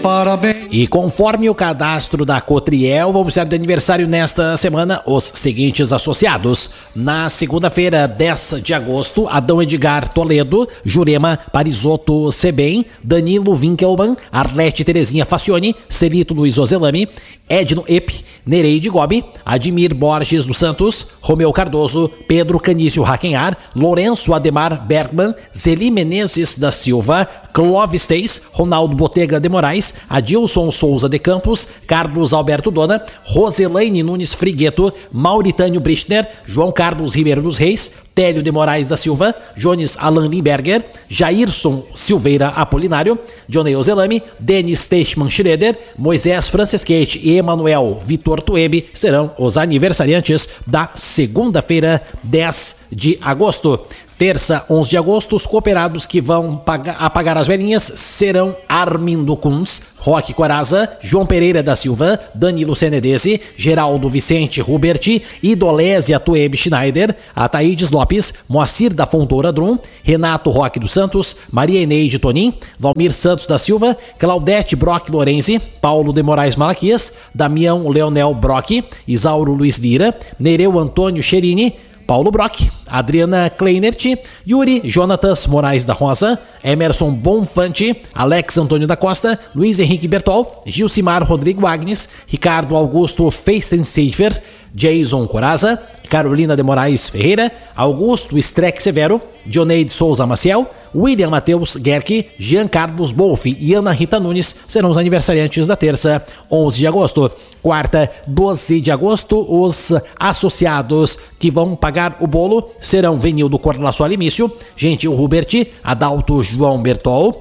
parabéns. E conforme o cadastro da Cotriel, vamos ser de aniversário nesta semana os seguintes associados. Na segunda-feira, 10 de agosto, Adão Edgar Toledo, Jurema Parisotto Sebem, Danilo Winkelmann, Arlete Terezinha Facione, Celito Luiz Ozelami, Edno Ep, Nereide Gobi, Admir Borges dos Santos, Romeu Cardoso, Pedro Canício Raquenhar, Lourenço Ademar Bergman, Zeli Menezes da Silva, Clóvis Teis, Ronaldo Botega de Moraes, Adilson Souza de Campos, Carlos Alberto Dona, Roselaine Nunes Frigueto, Mauritânio Brichner, João Carlos Ribeiro dos Reis, Télio de Moraes da Silva, Jones Alan Limberger, Jairson Silveira Apolinário, Johnny Ozelami, Denis Teichmann Schroeder, Moisés Francisquete e Emanuel Vitor Tuebe serão os aniversariantes da segunda-feira, 10 de agosto. Terça, 11 de agosto, os cooperados que vão apagar as velhinhas serão Armindo Kunz, Roque Coraza, João Pereira da Silva, Danilo Senedese, Geraldo Vicente Ruberti, Idolésia Tuebe Schneider, Ataídes Lopes, Moacir da Fontoura Drum, Renato Roque dos Santos, Maria Eneide Tonin, Valmir Santos da Silva, Claudete Brock Lorenzi, Paulo de Moraes Malaquias, Damião Leonel Brock, Isauro Luiz Lira, Nereu Antônio Cherini, Paulo Brock, Adriana Kleinert, Yuri Jonatas Moraes da Rosa, Emerson Bonfante, Alex Antônio da Costa, Luiz Henrique Bertol, Gilcimar Rodrigo Agnes, Ricardo Augusto Feistenseifer, Jason Coraza, Carolina de Moraes Ferreira, Augusto Streck Severo, Dioneide Souza Maciel, William Matheus Gerke, Jean Carlos Bolfi e Ana Rita Nunes serão os aniversariantes da terça, 11 de agosto. Quarta, 12 de agosto, os associados que vão pagar o bolo serão Venildo Corlaço Alimício, Gentil Ruberti, Adalto João Bertol,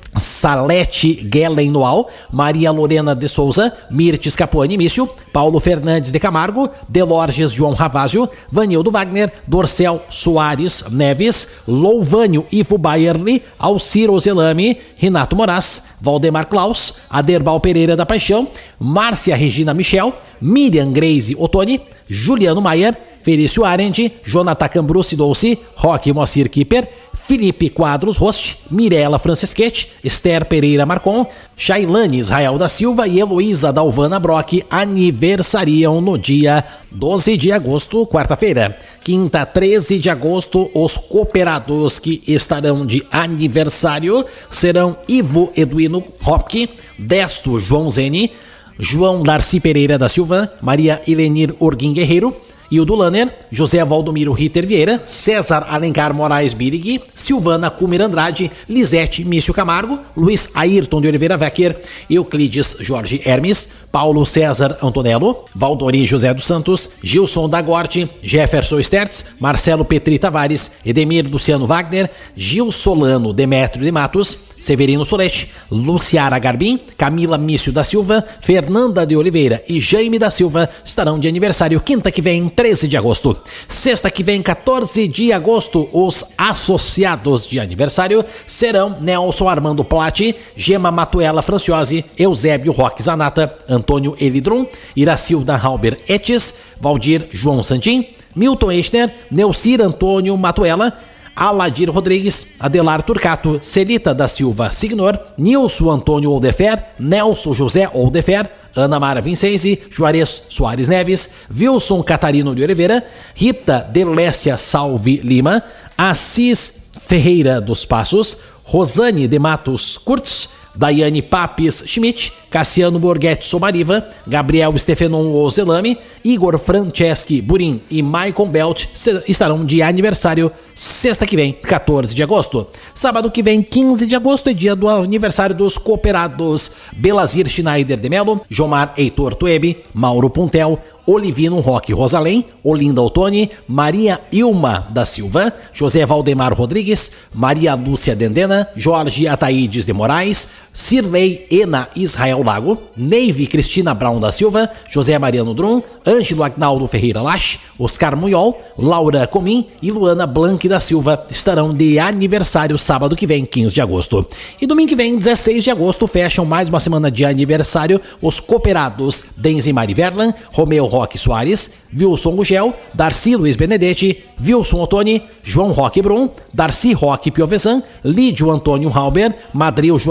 Salete Guellen Noal, Maria Lorena de Souza, Mirtes Capuani Mício, Paulo Fernandes de Camargo, Delorges João Ravásio, Vanildo Wagner, Dorcel Soares Neves, Louvânio Ivo Bayerli, Alciro Zelami, Renato Moraes, Valdemar Klaus, Aderbal Pereira da Paixão, Márcia Regina Michel, Miriam Grace Ottoni, Juliano Maier, Felício Arendt, Jonathan Cambrucci Dolce, Roque Moacir Kipper, Felipe Quadros Rost, Mirela Francisquete, Esther Pereira Marcon, Shailane Israel da Silva e Heloísa Dalvana Brock aniversariam no dia 12 de agosto, quarta-feira. Quinta, 13 de agosto, os cooperados que estarão de aniversário serão Ivo Eduino Hopke, Desto João Zene, João Darcy Pereira da Silva, Maria Helenir Urguim Guerreiro, Hildo Lanner, José Valdomiro Ritter Vieira, César Alencar Moraes Birig, Silvana Cumer Andrade, Lisete Mício Camargo, Luiz Ayrton de Oliveira Wecker, Euclides Jorge Hermes, Paulo César Antonello, Valdori José dos Santos, Gilson Dagorte, Jefferson Stertz, Marcelo Petri Tavares, Edemir Luciano Wagner, Gil Solano Demétrio de Matos, Severino Solete, Luciara Garbim, Camila Mício da Silva, Fernanda de Oliveira e Jaime da Silva estarão de aniversário quinta que vem, 13 de agosto. Sexta que vem, 14 de agosto, os associados de aniversário serão Nelson Armando Platti, Gema Matuela Franciose, Eusébio Roque Zanata, Antônio Elidrum, Iracilda Halber Etes, Valdir João Santin, Milton Eichner, Neucir Antônio Matuela, Aladir Rodrigues, Adelar Turcato, Celita da Silva Signor, Nilson Antônio Oldefer, Nelson José Oldefer, Ana Mara Vincenzi, Juarez Soares Neves, Wilson Catarino de Oliveira, Rita Delécia Salve Lima, Assis Ferreira dos Passos, Rosane de Matos Kurtz, Daiane Papes Schmidt, Cassiano Borghetti Somariva, Gabriel Stefenon Ozelami, Igor Franceschi Burin e Michael Belt estarão de aniversário sexta que vem, 14 de agosto. Sábado que vem, 15 de agosto, é dia do aniversário dos cooperados Belazir Schneider de Mello, Jomar Heitor Tuebe, Mauro Puntel, Olivino Roque Rosalém, Olinda Ottoni, Maria Ilma da Silva, José Valdemar Rodrigues, Maria Lúcia Dendena, Jorge Ataídes de Moraes, Cirlei Ena Israel Lago, Neive Cristina Brown da Silva, José Mariano Drum, Ângelo Agnaldo Ferreira Lache, Oscar Munhol, Laura Comim e Luana Blanque da Silva estarão de aniversário sábado que vem, 15 de agosto. E domingo que vem, 16 de agosto, fecham mais uma semana de aniversário os cooperados Denze Mari Verlan, Romeu Roque Soares, Wilson Gugel, Darcy Luiz Benedetti, Wilson Ottoni, João Roque Brum, Darcy Roque Piovesan, Lídio Antônio Halber, Madril Joacir de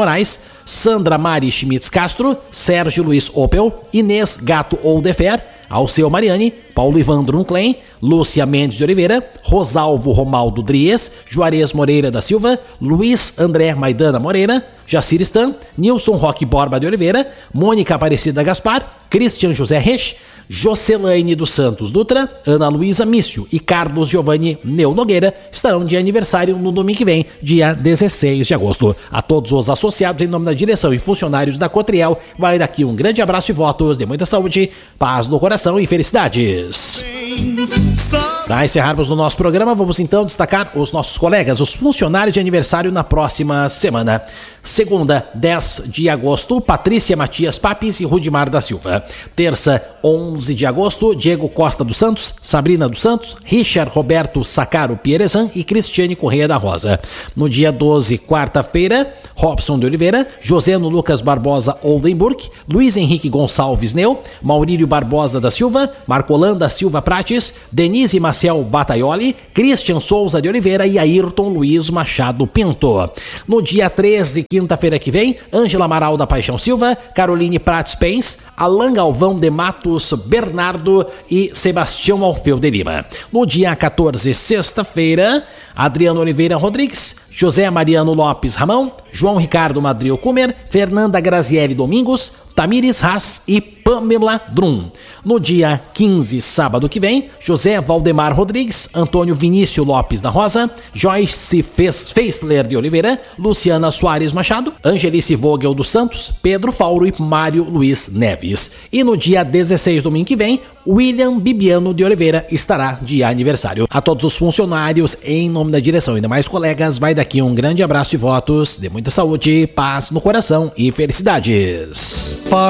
Moraes, Sandra Mari Schmitz Castro, Sérgio Luiz Opel, Inês Gato Oldefer, Alceu Mariani, Paulo Ivandro Unclen, Lúcia Mendes de Oliveira, Rosalvo Romaldo Dries, Juarez Moreira da Silva, Luiz André Maidana Moreira, Jacir Stan, Nilson Roque Borba de Oliveira, Mônica Aparecida Gaspar, Christian José Rech, Jocelaine dos Santos Dutra, Ana Luísa Mício e Carlos Giovanni Neu Nogueira estarão de aniversário no domingo que vem, dia 16 de agosto. A todos os associados, em nome da direção e funcionários da Cotriel, vai daqui um grande abraço e votos de muita saúde, paz no coração e felicidades. Para encerrarmos no nosso programa, vamos então destacar os nossos colegas, os funcionários de aniversário na próxima semana. Segunda, 10 de agosto, Patrícia Matias Papis e Rudimar da Silva. Terça, 11 de agosto, Diego Costa dos Santos, Sabrina dos Santos, Richard Roberto Sacaro Pierezan e Cristiane Correia da Rosa. No dia 12, quarta-feira, Robson de Oliveira, Joseno Lucas Barbosa Oldenburg, Luiz Henrique Gonçalves Neu, Maurílio Barbosa da Silva, Marcolanda Silva Prates, Denise Maciel Bataioli, Christian Souza de Oliveira e Ayrton Luiz Machado Pinto. No dia 13, quinta-feira que vem, Ângela Amaral da Paixão Silva, Caroline Prates Pens, Alan Galvão de Matos Bernardo e Sebastião Alfeu de Lima. No dia 14, sexta-feira, Adriano Oliveira Rodrigues, José Mariano Lopes Ramão, João Ricardo Madrio Kumer, Fernanda Grazielli Domingos, Tamires Haas e Pamela Drum. No dia 15, sábado que vem, José Valdemar Rodrigues, Antônio Vinícius Lopes da Rosa, Joyce Feisler de Oliveira, Luciana Soares Machado, Angelice Vogel dos Santos, Pedro Fauro e Mário Luiz Neves. E no dia 16, domingo que vem, William Bibiano de Oliveira estará de aniversário. A todos os funcionários, em nome da direção e demais colegas, vai daqui um grande abraço e votos de muita saúde, paz no coração e felicidades.